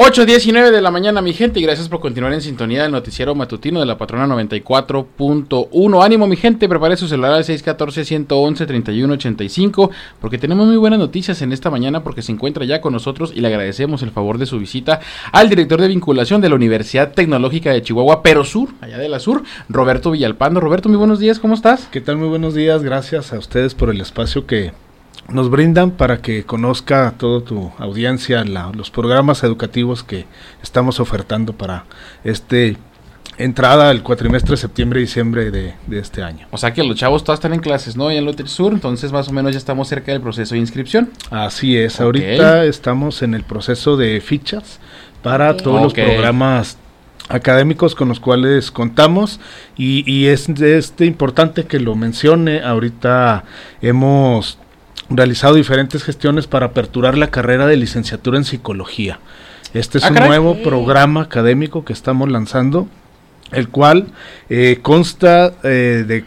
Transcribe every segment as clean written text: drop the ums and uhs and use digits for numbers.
8:19 de la mañana, mi gente, y gracias por continuar en sintonía del noticiero matutino de la Patrona 94.1. Ánimo, mi gente, prepare su celular al 614-111-3185, porque tenemos muy buenas noticias en esta mañana, porque se encuentra ya con nosotros y le agradecemos el favor de su visita al director de vinculación de la Universidad Tecnológica de Chihuahua, pero Sur, allá de la Sur, Roberto Villalpando. Roberto, muy buenos días, ¿cómo estás? ¿Qué tal? Muy buenos días, gracias a ustedes por el espacio que nos brindan para que conozca a toda tu audiencia los programas educativos que estamos ofertando para entrada el cuatrimestre septiembre-diciembre de este año. O sea que los chavos todos están en clases, ¿no? Y en Loter Sur, entonces más o menos ya estamos cerca del proceso de inscripción. Así es, ahorita estamos en el proceso de fichas para todos los programas académicos con los cuales contamos y es importante que lo mencione. Ahorita hemos realizado diferentes gestiones para aperturar la carrera de licenciatura en psicología. Este es un nuevo programa académico que estamos lanzando, el cual consta de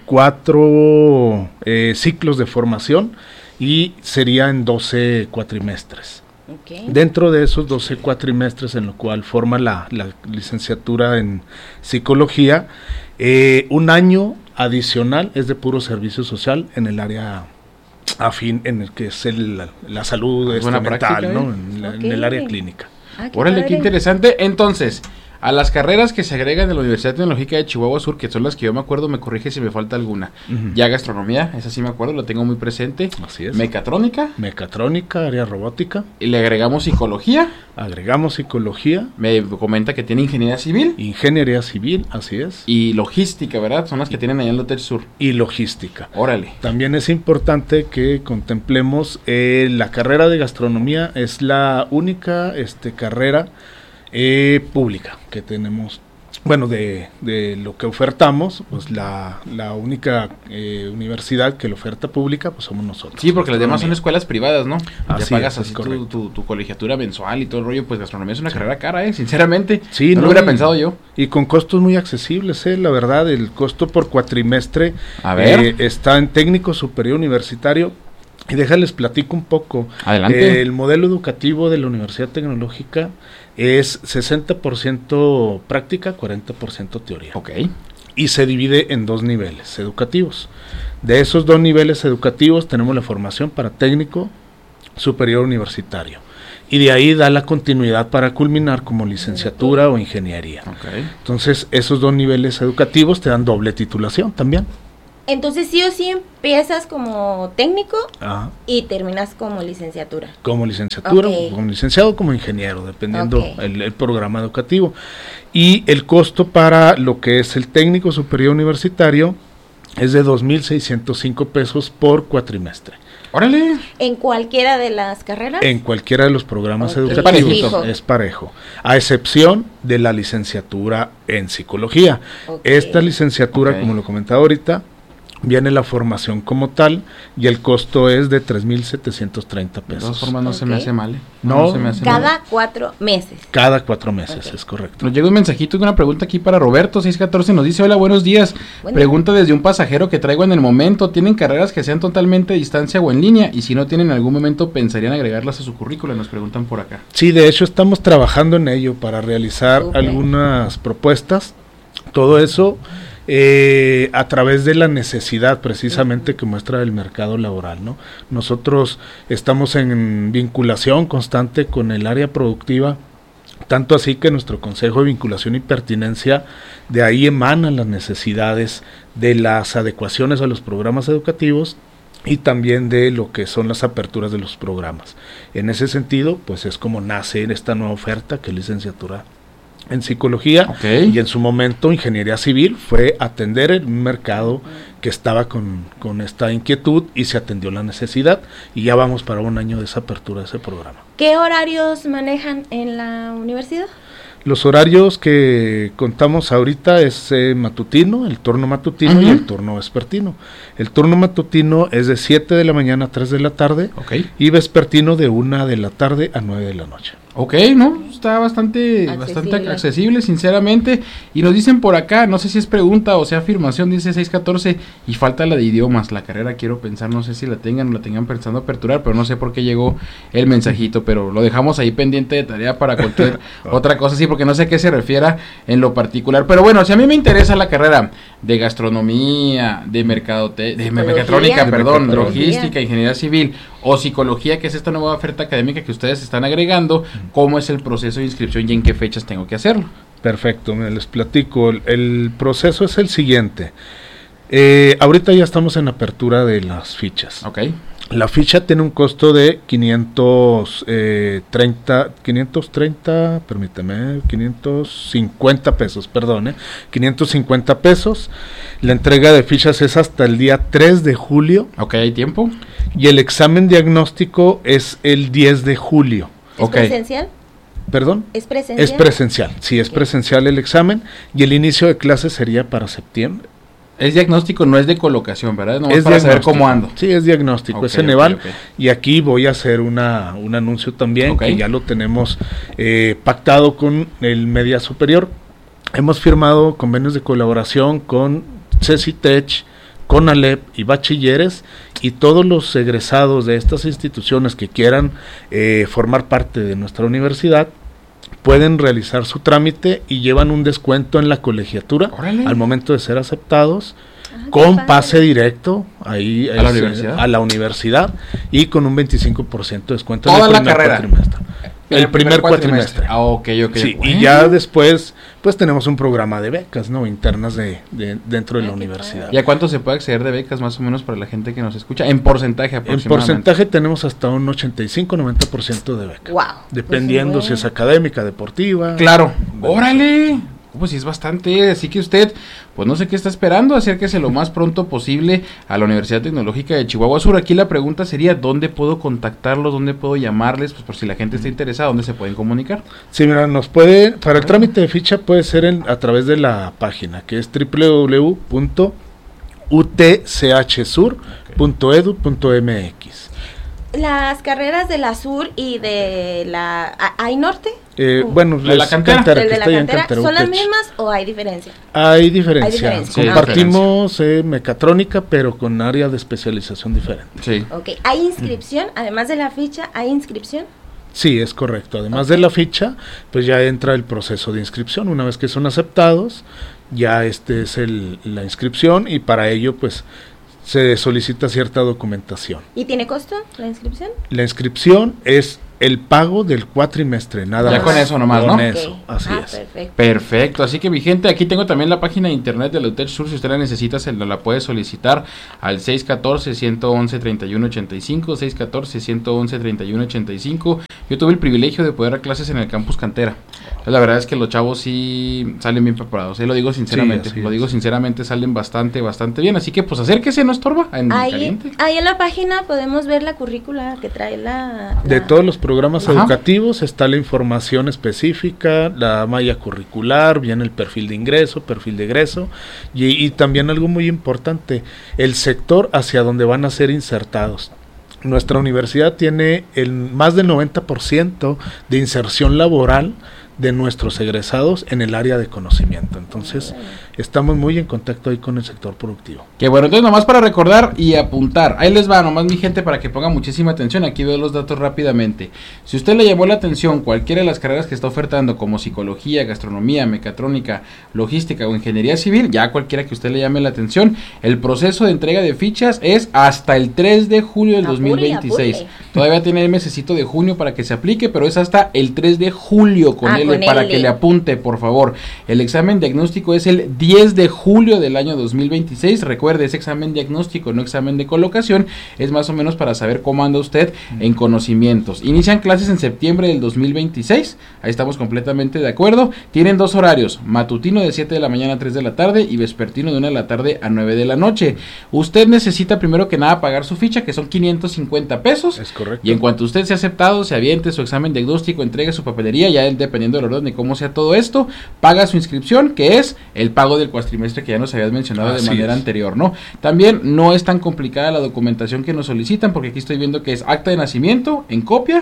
4 ciclos de formación y sería en 12 cuatrimestres. Dentro de esos 12 cuatrimestres en lo cual forma la licenciatura en psicología, un año adicional es de puro servicio social en el área afín, en el que es la salud mental, práctica, ¿no? En el área clínica. Órale, qué interesante. Entonces, a las carreras que se agregan de la Universidad Tecnológica de Chihuahua Sur, que son las que yo me acuerdo, me corrige si me falta alguna. Ya gastronomía, esa sí me acuerdo, la tengo muy presente. Así es. Mecatrónica, área robótica. Y le agregamos psicología. Me comenta que tiene ingeniería civil, así es. Y logística, ¿verdad? Son las que tienen allá en Loter Sur. Y logística. Órale. También es importante que contemplemos la carrera de gastronomía, es la única carrera pública que tenemos, bueno, de lo que ofertamos, pues la única universidad que la oferta pública, pues somos nosotros. Sí, porque las demás son escuelas privadas, ¿no? Así ya pagas así tu colegiatura mensual y todo el rollo, pues gastronomía es una carrera cara, sinceramente. Sí, no lo hubiera pensado yo. Y con costos muy accesibles, la verdad, el costo por cuatrimestre está en técnico superior universitario. Y déjales platico un poco. Adelante. El modelo educativo de la Universidad Tecnológica es 60% práctica, 40% teoría. Y se divide en 2 niveles educativos. De esos 2 niveles educativos tenemos la formación para técnico superior universitario. Y de ahí da la continuidad para culminar como licenciatura o ingeniería. Entonces, esos 2 niveles educativos te dan doble titulación también. Entonces sí o sí empiezas como técnico y terminas como licenciatura. Como licenciatura, como licenciado, como ingeniero, dependiendo el programa educativo. Y el costo para lo que es el técnico superior universitario es de 2,605 pesos por cuatrimestre. ¡Órale! ¿En cualquiera de las carreras? En cualquiera de los programas educativos. Es parejo. A excepción de la licenciatura en psicología. Esta licenciatura, como lo comentaba ahorita, viene la formación como tal y el costo es de 3,730 pesos. De todas formas no se me hace mal. No se me hace cada 4 meses. Cada 4 meses, es correcto. Nos llega un mensajito y una pregunta aquí para Roberto, 614, nos dice: hola, buenos días. Pregunta desde un pasajero que traigo en el momento. ¿Tienen carreras que sean totalmente a distancia o en línea? Y si no tienen, en algún momento pensarían agregarlas a su currícula, nos preguntan por acá. Sí, de hecho estamos trabajando en ello para realizar algunas propuestas. Todo eso a través de la necesidad precisamente que muestra el mercado laboral, ¿no? Nosotros estamos en vinculación constante con el área productiva, tanto así que nuestro Consejo de Vinculación y Pertinencia, de ahí emanan las necesidades de las adecuaciones a los programas educativos y también de lo que son las aperturas de los programas. En ese sentido, pues es como nace esta nueva oferta que es licenciatura en psicología y en su momento ingeniería civil. Fue atender el mercado que estaba con esta inquietud y se atendió la necesidad y ya vamos para un año de esa apertura de ese programa. ¿Qué horarios manejan en la universidad? Los horarios que contamos ahorita es matutino, el turno matutino y el turno vespertino. El turno matutino es de 7 de la mañana a 3 de la tarde y vespertino de 1 de la tarde a 9 de la noche. Ok, ¿no? Está bastante accesible, sinceramente. Y nos dicen por acá, no sé si es pregunta o sea afirmación, dice 614, y falta la de idiomas. La carrera quiero pensar, no sé si la tengan pensando aperturar, pero no sé por qué llegó el mensajito, pero lo dejamos ahí pendiente de tarea para cualquier otra cosa, sí, porque no sé a qué se refiera en lo particular. Pero bueno, si a mí me interesa la carrera de gastronomía, de mecatrónica, logística, ingeniería civil o psicología, que es esta nueva oferta académica que ustedes están agregando, ¿cómo es el proceso de inscripción y en qué fechas tengo que hacerlo? Perfecto, les platico. El proceso es el siguiente. Ahorita ya estamos en apertura de las fichas. Ok. La ficha tiene un costo de 550 pesos, 550 pesos. La entrega de fichas es hasta el día 3 de julio. Ok, ¿hay tiempo? Y el examen diagnóstico es el 10 de julio. ¿Es presencial? ¿Perdón? ¿Es presencial? Es presencial, sí, es presencial el examen. Y el inicio de clases sería para septiembre. Es diagnóstico, no es de colocación, ¿verdad? No es para saber cómo ando. Sí, es diagnóstico, es Ceneval. Y aquí voy a hacer un anuncio también, que ya lo tenemos pactado con el Media Superior. Hemos firmado convenios de colaboración con CECITECH, con ALEP y bachilleres, y todos los egresados de estas instituciones que quieran formar parte de nuestra universidad pueden realizar su trámite y llevan un descuento en la colegiatura. ¡Órale! Al momento de ser aceptados, con pase directo ahí a la universidad y con un 25% de descuento en el primer cuatrimestre. El primer cuatrimestre. Ok. Sí, y ya después pues tenemos un programa de becas, ¿no? Internas dentro de la universidad. ¿Y a cuánto se puede acceder de becas más o menos para la gente que nos escucha? En porcentaje aproximadamente. En porcentaje tenemos hasta un 85-90% de beca. Wow. Dependiendo si es académica, deportiva. Claro. ¡Órale! Pues sí, es bastante, así que usted, pues no sé qué está esperando, acérquese lo más pronto posible a la Universidad Tecnológica de Chihuahua Sur. Aquí la pregunta sería, ¿dónde puedo contactarlos? ¿Dónde puedo llamarles? Pues por si la gente está interesada, ¿dónde se pueden comunicar? Sí, mira, para el trámite de ficha puede ser a través de la página, que es www.utchsur.edu.mx. Las carreras de la Sur y de la ¿hay norte? Bueno, la cantera, ¿son las mismas o hay diferencia? Hay diferencia. Compartimos mecatrónica, pero con área de especialización diferente. Sí. Ok, ¿hay inscripción? Además de la ficha, ¿hay inscripción? Sí, es correcto. Además de la ficha, pues ya entra el proceso de inscripción. Una vez que son aceptados, ya es la inscripción, y para ello, pues se solicita cierta documentación. ¿Y tiene costo la inscripción? La inscripción es el pago del cuatrimestre, nada más. Ya con eso nomás, ¿no? Con eso, así es. Perfecto, así que mi gente, aquí tengo también la página de internet de la UTECH Sur, si usted la necesita, se la puede solicitar al 614-111-3185, 614-111-3185. Yo tuve el privilegio de poder dar clases en el campus Cantera. La verdad es que los chavos sí salen bien preparados, lo digo sinceramente, salen bastante bien, así que pues acérquese, no estorba, caliente. Ahí en la página podemos ver la currícula que trae de todos los programas educativos, está la información específica, la malla curricular, viene el perfil de ingreso, perfil de egreso, y también algo muy importante, el sector hacia donde van a ser insertados. Nuestra universidad tiene más del 90% de inserción laboral de nuestros egresados en el área de conocimiento. Entonces, estamos muy en contacto ahí con el sector productivo. Que bueno, entonces nomás para recordar y apuntar, ahí les va nomás mi gente para que pongan muchísima atención, aquí veo los datos rápidamente. Si usted le llamó la atención cualquiera de las carreras que está ofertando, como psicología, gastronomía, mecatrónica, logística o ingeniería civil, ya cualquiera que usted le llame la atención, el proceso de entrega de fichas es hasta el 3 de julio del 2026. Todavía tiene el mesecito de junio para que se aplique, pero es hasta el 3 de julio con para que le apunte, por favor. El examen diagnóstico es el 10 de julio del año 2026. Recuerde, es examen diagnóstico, no examen de colocación. Es más o menos para saber cómo anda usted en conocimientos. Inician clases en septiembre del 2026. Ahí estamos completamente de acuerdo. Tienen dos horarios: matutino de 7 de la mañana a 3 de la tarde y vespertino de 1 de la tarde a 9 de la noche. Usted necesita primero que nada pagar su ficha, que son 550 pesos. Es correcto. Y en cuanto usted sea aceptado, se aviente su examen diagnóstico, entregue su papelería, ya dependiendo del orden de cómo sea todo esto, paga su inscripción, que es el pago del cuatrimestre que ya nos habías mencionado de manera anterior, ¿no? También no es tan complicada la documentación que nos solicitan, porque aquí estoy viendo que es acta de nacimiento en copia,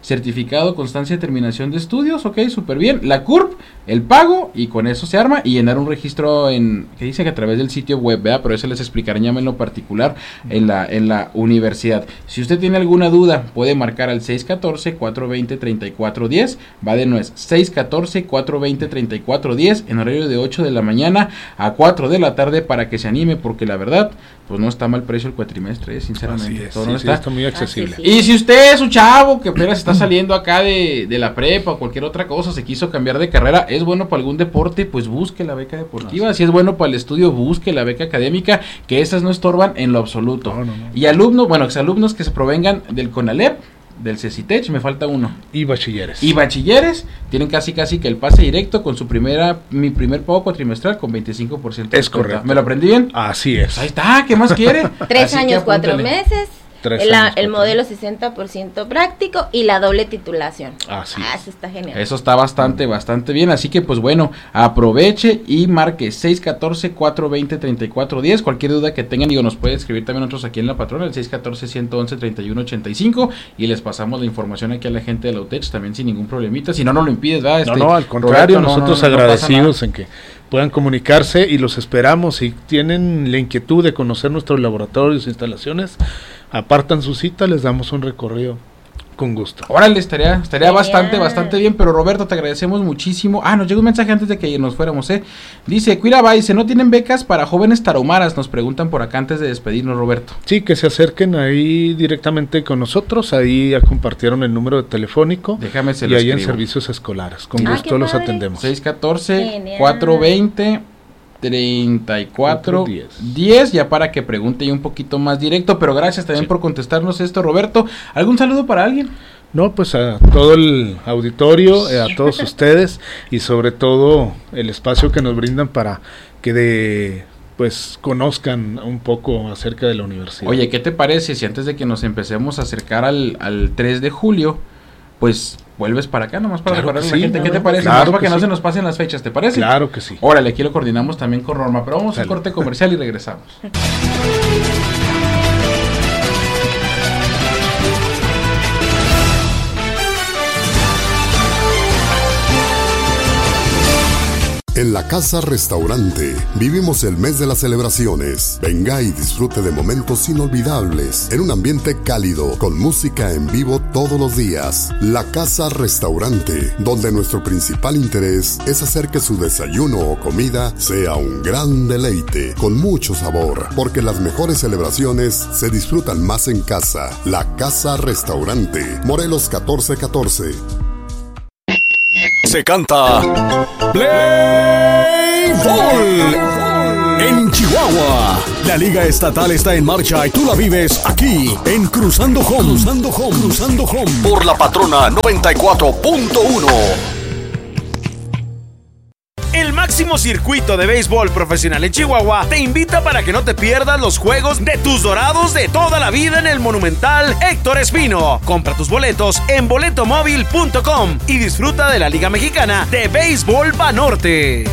certificado, constancia de terminación de estudios, ok, súper bien, la CURP, el pago, y con eso se arma, y llenar un registro que dice que a través del sitio web, ¿verdad? Pero eso les explicaré ya en lo particular en la universidad. Si usted tiene alguna duda, puede marcar al 614-420-3410, va de nuez, 614-420-3410, en horario de 8 de la mañana a 4 de la tarde, para que se anime, porque la verdad, pues no está mal precio el cuatrimestre, sinceramente. Todo no está muy accesible. Y si usted es un chavo que apenas está saliendo acá de la prepa o cualquier otra cosa, se quiso cambiar de carrera, es bueno para algún deporte, pues busque la beca deportiva. Si es bueno para el estudio, busque la beca académica, que esas no estorban en lo absoluto. No. Y alumnos, exalumnos que se provengan del CONALEP, del CECITECH, me falta uno. Y bachilleres. Tienen casi que el pase directo con mi primer pago cuatrimestral con 25%. Es correcto. ¿Me lo aprendí bien? Así es. Pues ahí está, ¿qué más quiere? 3 años, 4 meses. El modelo 60% práctico y la doble titulación. Así eso está genial. Eso está bastante bien, así que pues bueno, aproveche y marque 614-420-3410, cualquier duda que tengan, nos puede escribir también nosotros aquí en La Patrona, el 614-111-3185, y les pasamos la información aquí a la gente de la UTECH también sin ningún problemita, si no lo impides, ¿verdad? No, al contrario, Roberto, nosotros agradecidos en que puedan comunicarse, y los esperamos. Si tienen la inquietud de conocer nuestros laboratorios e instalaciones, apartan su cita, les damos un recorrido con gusto. Órale, estaría bastante bien, pero Roberto, te agradecemos muchísimo. Nos llegó un mensaje antes de que nos fuéramos, Dice, dice, ¿no tienen becas para jóvenes tarahumaras? Nos preguntan por acá antes de despedirnos, Roberto. Sí, que se acerquen ahí directamente con nosotros, ahí ya compartieron el número de telefónico. Déjame se lo escribo. Y ahí en servicios escolares, con gusto los atendemos. 614-420 3410, ya para que pregunte un poquito más directo, pero gracias también por contestarnos esto, Roberto. ¿Algún saludo para alguien? No, pues a todo el auditorio, a todos ustedes, y sobre todo el espacio que nos brindan para que pues conozcan un poco acerca de la universidad. Oye, ¿qué te parece si antes de que nos empecemos a acercar al 3 de julio, pues vuelves para acá, nomás para recordar a la gente? ¿Qué te parece? Claro, para que no se nos pasen las fechas, ¿te parece? Claro que sí. Órale, aquí lo coordinamos también con Norma, pero vamos a un corte comercial y regresamos. En la Casa Restaurante vivimos el mes de las celebraciones. Venga y disfrute de momentos inolvidables en un ambiente cálido con música en vivo todos los días. La Casa Restaurante, donde nuestro principal interés es hacer que su desayuno o comida sea un gran deleite con mucho sabor, porque las mejores celebraciones se disfrutan más en casa. La Casa Restaurante, Morelos 1414. Se canta Play Ball en Chihuahua. La Liga Estatal está en marcha y tú la vives aquí en Cruzando Home por La Patrona 94.1. El máximo circuito de béisbol profesional en Chihuahua te invita para que no te pierdas los juegos de tus Dorados de toda la vida en el Monumental Héctor Espino. Compra tus boletos en boletomóvil.com y disfruta de la Liga Mexicana de Béisbol Banorte.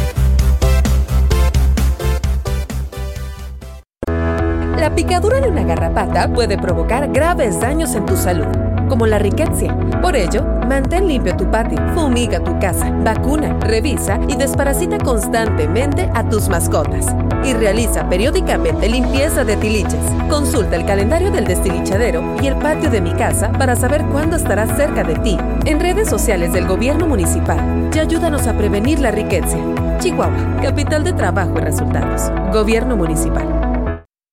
La picadura de una garrapata puede provocar graves daños en tu salud, como la riqueza. Por ello, mantén limpio tu patio, fumiga tu casa, vacuna, revisa y desparasita constantemente a tus mascotas. Y realiza periódicamente limpieza de tiliches. Consulta el calendario del destilichadero y el patio de mi casa para saber cuándo estará cerca de ti. En redes sociales del gobierno municipal y ayúdanos a prevenir la riqueza. Chihuahua, capital de trabajo y resultados. Gobierno municipal.